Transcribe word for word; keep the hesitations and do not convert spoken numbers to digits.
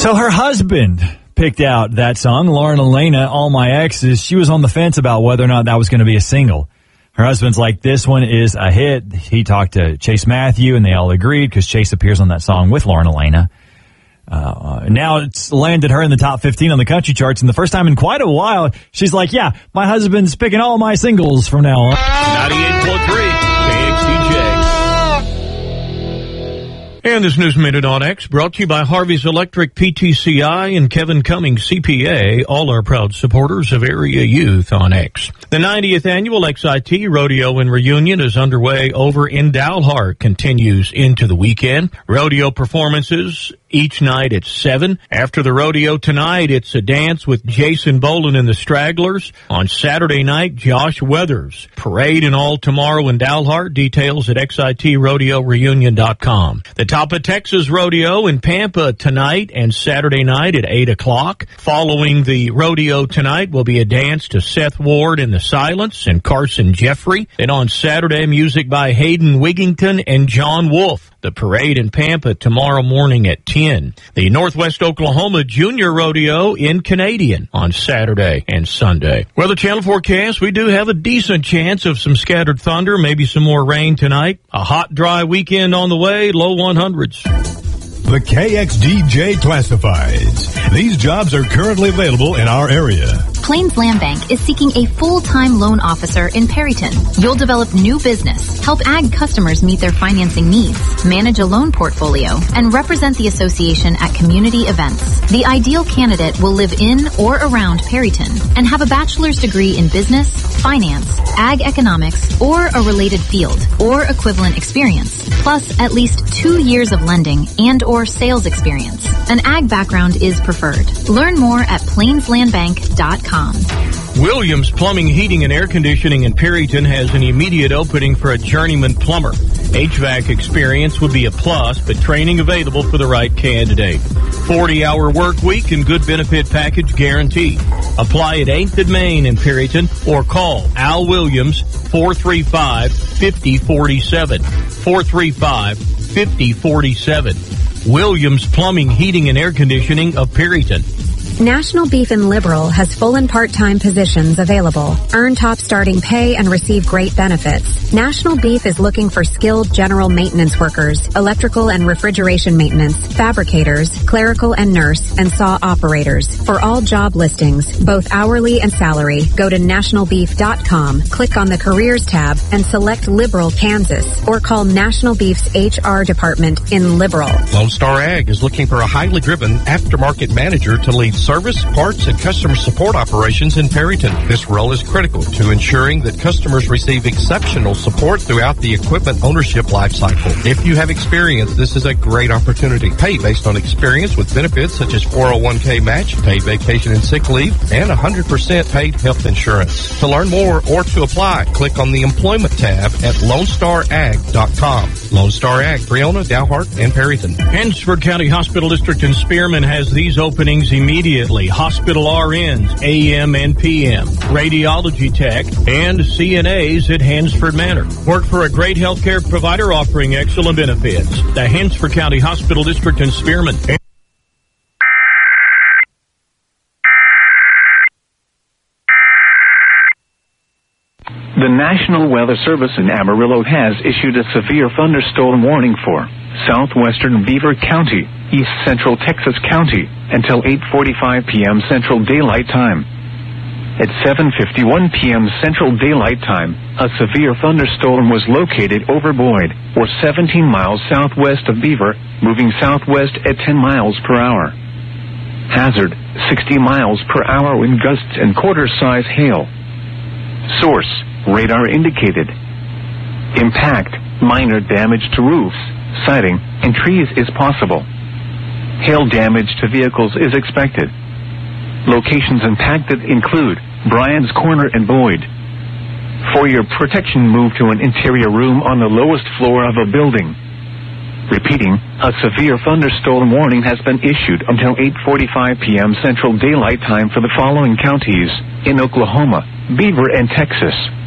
So her husband picked out that song, Lauren Elena, All My Exes. She was on the fence about whether or not that was going to be a single. Her husband's like, this one is a hit. He talked to Chase Matthew, and they all agreed because Chase appears on that song with Lauren Elena. Uh, now it's landed her in the top fifteen on the country charts, and the first time in quite a while, she's like, yeah, my husband's picking all my singles from now on. ninety-eight point three K X D J. And this News Minute on X brought to you by Harvey's Electric P T C I and Kevin Cummings C P A, all are proud supporters of area youth on X. The ninetieth annual X I T Rodeo and Reunion is underway over in Dalhart, continues into the weekend. Rodeo performances each night at seven. After the rodeo tonight, it's a dance with Jason Bolin and the Stragglers. On Saturday night, Josh Weathers. Parade and all tomorrow in Dalhart. Details at X I T rodeo reunion dot com. The Top of Texas Rodeo in Pampa tonight and Saturday night at eight o'clock. Following the rodeo tonight will be a dance to Seth Ward and the Silence and Carson Jeffrey. Then on Saturday, music by Hayden Wigington and John Wolfe. The parade in Pampa tomorrow morning at ten. The Northwest Oklahoma Junior Rodeo in Canadian on Saturday and Sunday. Weather Channel forecast, we do have a decent chance of some scattered thunder, maybe some more rain tonight. A hot, dry weekend on the way, low one hundreds. The K X D J classifies. These jobs are currently available in our area. Plains Land Bank is seeking a full-time loan officer in Perryton. You'll develop new business, help ag customers meet their financing needs, manage a loan portfolio, and represent the association at community events. The ideal candidate will live in or around Perryton and have a bachelor's degree in business, finance, ag economics, or a related field, or equivalent experience, plus at least two years of lending and or sales experience. An ag background is preferred. Learn more at plains land bank dot com. Williams Plumbing, Heating, and Air Conditioning in Perryton has an immediate opening for a journeyman plumber. H V A C experience would be a plus, but training available for the right candidate. forty-hour work week and good benefit package guaranteed. Apply at eighth and Main in Perryton or call Al Williams four three five, five oh four seven. four three five, five oh four seven. Williams Plumbing, Heating, and Air Conditioning of Perryton. National Beef and Liberal has full and part-time positions available. Earn top starting pay and receive great benefits. National Beef is looking for skilled general maintenance workers, electrical and refrigeration maintenance, fabricators, clerical and nurse, and saw operators. For all job listings, both hourly and salary, go to national beef dot com, click on the Careers tab, and select Liberal, Kansas, or call National Beef's H R department in Liberal. Lone Star Ag is looking for a highly driven aftermarket manager to lead service, parts, and customer support operations in Perryton. This role is critical to ensuring that customers receive exceptional support throughout the equipment ownership lifecycle. If you have experience, this is a great opportunity. Pay based on experience with benefits such as four oh one k match, paid vacation and sick leave, and one hundred percent paid health insurance. To learn more or to apply, click on the Employment tab at lone star ag dot com. Lone Star Ag, Breonna, Dalhart, and Perryton. Hansford County Hospital District in Spearman has these openings immediately. Hospital R Ns, A M and P M, radiology tech, and C N As at Hansford Manor. Work for a great healthcare provider offering excellent benefits. The Hansford County Hospital District in Spearman. The National Weather Service in Amarillo has issued a severe thunderstorm warning for southwestern Beaver County, east central Texas County, until eight forty-five p.m. Central Daylight Time. At seven fifty-one p.m. Central Daylight Time, a severe thunderstorm was located over Boyd, or seventeen miles southwest of Beaver, moving southwest at ten miles per hour. Hazard, sixty miles per hour wind gusts and quarter-size hail. Source, radar indicated. Impact, minor damage to roofs, siding, and trees is possible. Hail damage to vehicles is expected. Locations impacted include Bryan's Corner and Boyd. For your protection, move to an interior room on the lowest floor of a building. Repeating, a severe thunderstorm warning has been issued until eight forty-five p.m. Central Daylight Time for the following counties in Oklahoma, Beaver, and Texas.